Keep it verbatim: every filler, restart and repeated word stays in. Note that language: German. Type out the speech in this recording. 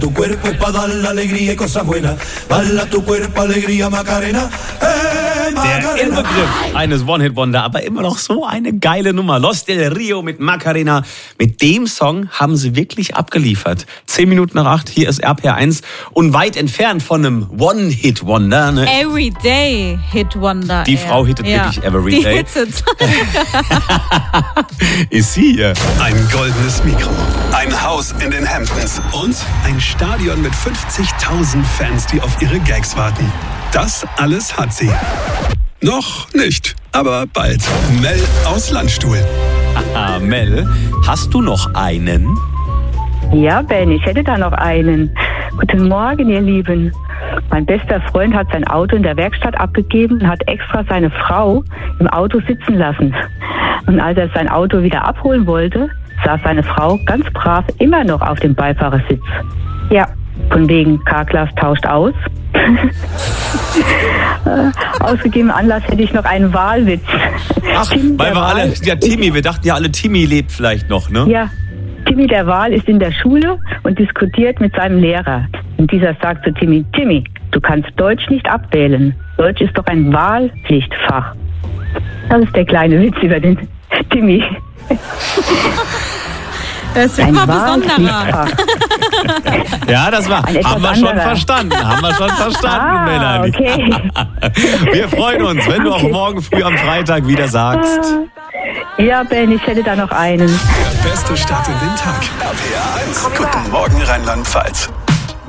Tu cuerpo es para dar la alegría y cosas buenas. Bala tu cuerpo, alegría, Macarena. Hey, Macarena. Der Inbegriff eines One-Hit-Wonder, aber immer noch so eine geile Nummer. Los del Rio mit Macarena. Mit dem Song haben sie wirklich abgeliefert. Zehn Minuten nach acht, hier ist R P R eins und weit entfernt von einem One-Hit-Wonder. Ne? Everyday Hit-Wonder. Die Frau hittet ja. wirklich every day. Die hittet. Ist sie hier. Ein goldenes Mikro, ein Haus in den Hamptons und ein Stadion mit fünfzigtausend Fans, die auf ihre Gags warten. Das alles hat sie. Noch nicht, aber bald. Mel aus Landstuhl. Ah, Mel, hast du noch einen? Ja, Ben, ich hätte da noch einen. Guten Morgen, ihr Lieben. Mein bester Freund hat sein Auto in der Werkstatt abgegeben und hat extra seine Frau im Auto sitzen lassen. Und als er sein Auto wieder abholen wollte, saß seine Frau ganz brav immer noch auf dem Beifahrersitz. Ja, von wegen K-Class tauscht aus. Ausgegebenen Anlass hätte ich noch einen Wahlwitz. Ach, Tim, weil wir Wal alle, ja Timmy, wir dachten ja alle, Timmy lebt vielleicht noch, ne? Ja, Timmy der Wal ist in der Schule und diskutiert mit seinem Lehrer. Und dieser sagt zu Timmy, Timmy, du kannst Deutsch nicht abwählen. Deutsch ist doch ein Wahlpflichtfach. Das ist der kleine Witz über den Timmy. Das wird immer besonderer. Ja, das war, haben wir schon anderer. verstanden, haben wir schon verstanden, Ah, Melanie. okay. Wir freuen uns, wenn du auch morgen früh am Freitag wieder sagst. Ja, Ben, ich hätte da noch einen. Der beste Start in den Tag. R P R eins. Guten Morgen, Rheinland-Pfalz.